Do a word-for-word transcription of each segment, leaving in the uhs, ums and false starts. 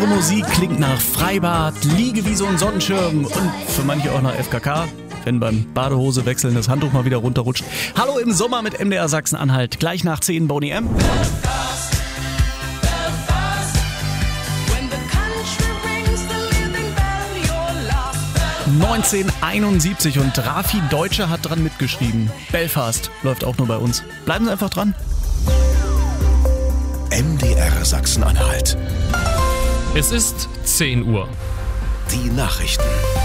Unsere Musik klingt nach Freibad, Liegewiese und Sonnenschirm und für manche auch nach F K K, wenn beim Badehose wechseln das Handtuch mal wieder runterrutscht. Hallo im Sommer mit M D R Sachsen-Anhalt, gleich nach zehn Boney M. neunzehnhunderteinundsiebzig und Rafi Deutscher hat dran mitgeschrieben. Belfast läuft auch nur bei uns. Bleiben Sie einfach dran. M D R Sachsen-Anhalt. Es ist zehn Uhr. Die Nachrichten.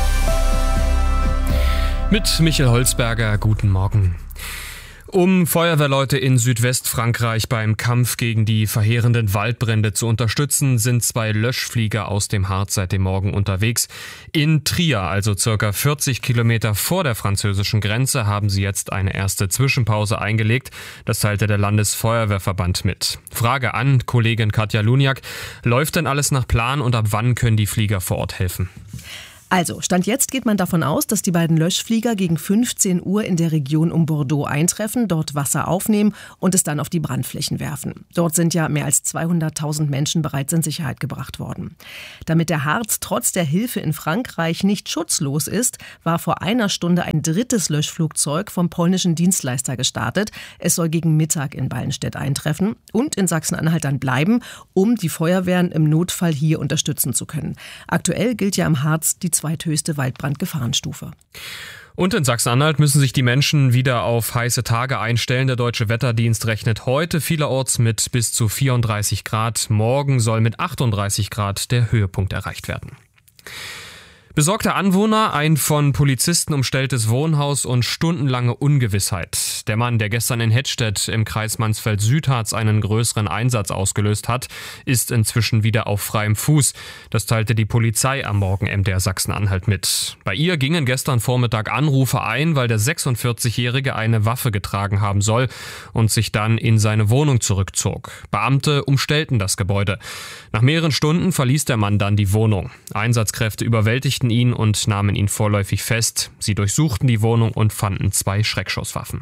Mit Michael Holzberger, guten Morgen. Um Feuerwehrleute in Südwestfrankreich beim Kampf gegen die verheerenden Waldbrände zu unterstützen, sind zwei Löschflieger aus dem Harz seit dem Morgen unterwegs. In Trier, also circa vierzig Kilometer vor der französischen Grenze, haben sie jetzt eine erste Zwischenpause eingelegt. Das teilte der Landesfeuerwehrverband mit. Frage an Kollegin Katja Luniak. Läuft denn alles nach Plan und ab wann können die Flieger vor Ort helfen? Also, Stand jetzt geht man davon aus, dass die beiden Löschflieger gegen fünfzehn Uhr in der Region um Bordeaux eintreffen, dort Wasser aufnehmen und es dann auf die Brandflächen werfen. Dort sind ja mehr als zweihunderttausend Menschen bereits in Sicherheit gebracht worden. Damit der Harz trotz der Hilfe in Frankreich nicht schutzlos ist, war vor einer Stunde ein drittes Löschflugzeug vom polnischen Dienstleister gestartet. Es soll gegen Mittag in Ballenstedt eintreffen und in Sachsen-Anhalt dann bleiben, um die Feuerwehren im Notfall hier unterstützen zu können. Aktuell gilt ja im Harz die zweithöchste Waldbrandgefahrenstufe. Und in Sachsen-Anhalt müssen sich die Menschen wieder auf heiße Tage einstellen. Der Deutsche Wetterdienst rechnet heute vielerorts mit bis zu vierunddreißig Grad. Morgen soll mit achtunddreißig Grad der Höhepunkt erreicht werden. Besorgte Anwohner, ein von Polizisten umstelltes Wohnhaus und stundenlange Ungewissheit. Der Mann, der gestern in Hettstedt im Kreis Mansfeld-Südharz einen größeren Einsatz ausgelöst hat, ist inzwischen wieder auf freiem Fuß. Das teilte die Polizei am Morgen M D R Sachsen-Anhalt mit. Bei ihr gingen gestern Vormittag Anrufe ein, weil der sechsundvierzigjährige eine Waffe getragen haben soll und sich dann in seine Wohnung zurückzog. Beamte umstellten das Gebäude. Nach mehreren Stunden verließ der Mann dann die Wohnung. Einsatzkräfte überwältigten ihn und nahmen ihn vorläufig fest. Sie durchsuchten die Wohnung und fanden zwei Schreckschusswaffen.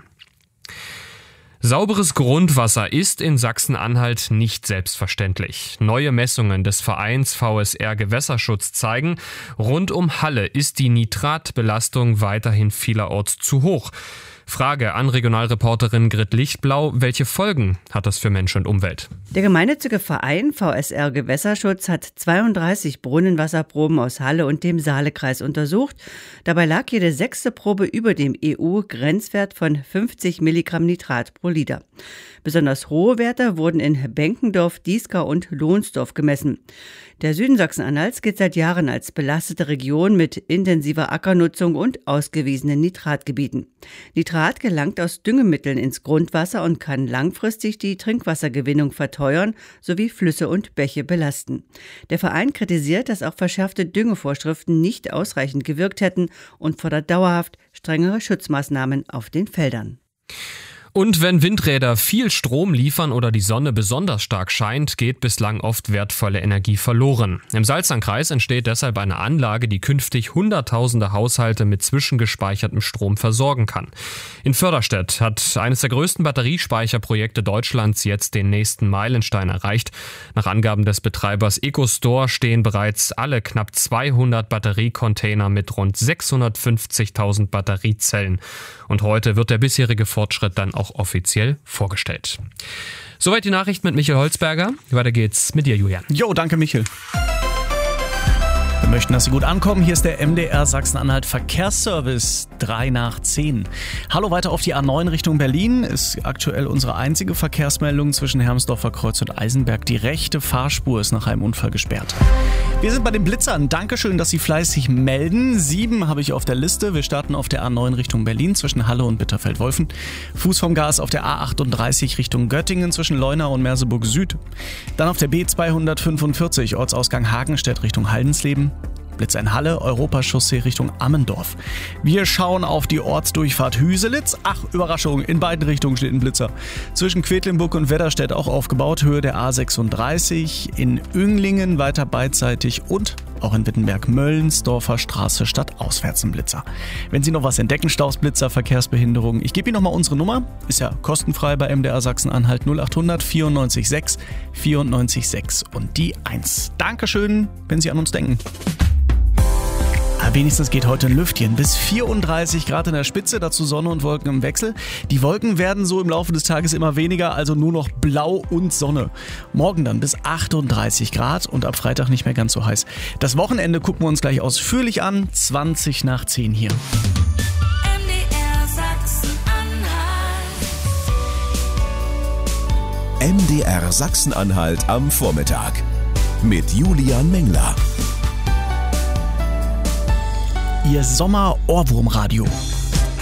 Sauberes Grundwasser ist in Sachsen-Anhalt nicht selbstverständlich. Neue Messungen des Vereins V S R Gewässerschutz zeigen, rund um Halle ist die Nitratbelastung weiterhin vielerorts zu hoch. Frage an Regionalreporterin Grit Lichtblau, welche Folgen hat das für Mensch und Umwelt? Der gemeinnützige Verein V S R Gewässerschutz hat zweiunddreißig Brunnenwasserproben aus Halle und dem Saalekreis untersucht. Dabei lag jede sechste Probe über dem E U-Grenzwert von fünfzig Milligramm Nitrat pro Liter. Besonders hohe Werte wurden in Benkendorf, Dieskau und Lohnsdorf gemessen. Der Süden Sachsen-Anhalts gilt seit Jahren als belastete Region mit intensiver Ackernutzung und ausgewiesenen Nitratgebieten. Nitrat gelangt aus Düngemitteln ins Grundwasser und kann langfristig die Trinkwassergewinnung verteuern sowie Flüsse und Bäche belasten. Der Verein kritisiert, dass auch verschärfte Düngevorschriften nicht ausreichend gewirkt hätten und fordert dauerhaft strengere Schutzmaßnahmen auf den Feldern. Und wenn Windräder viel Strom liefern oder die Sonne besonders stark scheint, geht bislang oft wertvolle Energie verloren. Im Salzlandkreis entsteht deshalb eine Anlage, die künftig hunderttausende Haushalte mit zwischengespeichertem Strom versorgen kann. In Förderstedt hat eines der größten Batteriespeicherprojekte Deutschlands jetzt den nächsten Meilenstein erreicht. Nach Angaben des Betreibers EcoStore stehen bereits alle knapp zweihundert Batteriecontainer mit rund sechshundertfünfzigtausend Batteriezellen. Und heute wird der bisherige Fortschritt dann auch offiziell vorgestellt. Soweit die Nachricht mit Michael Holzberger. Weiter geht's mit dir, Julian. Jo, danke Michael. Wir möchten, dass Sie gut ankommen. Hier ist der M D R Sachsen-Anhalt Verkehrsservice, drei nach zehn. Hallo, weiter auf die A neun Richtung Berlin. Ist aktuell unsere einzige Verkehrsmeldung zwischen Hermsdorfer Kreuz und Eisenberg. Die rechte Fahrspur ist nach einem Unfall gesperrt. Wir sind bei den Blitzern. Dankeschön, dass Sie fleißig melden. Sieben habe ich auf der Liste. Wir starten auf der A neun Richtung Berlin zwischen Halle und Bitterfeld-Wolfen. Fuß vom Gas auf der A achtunddreißig Richtung Göttingen zwischen Leuna und Merseburg Süd. Dann auf der B zweihundertfünfundvierzig Ortsausgang Hagenstedt Richtung Haldensleben. Blitzer in Halle, Europachaussee Richtung Ammendorf. Wir schauen auf die Ortsdurchfahrt Hüselitz. Ach, Überraschung, in beiden Richtungen steht ein Blitzer. Zwischen Quedlinburg und Wedderstedt auch aufgebaut, Höhe der A sechsunddreißig. In Önglingen weiter beidseitig und auch in Wittenberg-Möllnsdorfer Straße stadtauswärts ein Blitzer. Wenn Sie noch was entdecken, Staus, Blitzer, Verkehrsbehinderung, ich gebe Ihnen nochmal unsere Nummer. Ist ja kostenfrei bei M D R Sachsen-Anhalt null achthundert vierundneunzig sechs vierundneunzig sechs und die eins. Dankeschön, wenn Sie an uns denken. Wenigstens geht heute ein Lüftchen. Bis vierunddreißig Grad in der Spitze, dazu Sonne und Wolken im Wechsel. Die Wolken werden so im Laufe des Tages immer weniger, also nur noch Blau und Sonne. Morgen dann bis achtunddreißig Grad und ab Freitag nicht mehr ganz so heiß. Das Wochenende gucken wir uns gleich ausführlich an. zwanzig nach zehn hier. M D R Sachsen-Anhalt. M D R Sachsen-Anhalt am Vormittag. Mit Julian Mengler. Ihr Sommer-Ohrwurm-Radio.